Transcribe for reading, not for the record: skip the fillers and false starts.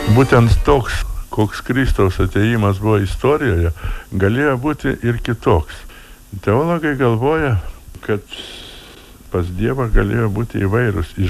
Būtent toks, koks Kristaus atėjimas buvo istorijoje, galėjo būti ir kitoks. Teologai galvoja, kad pas Dievą galėjo būti įvairūs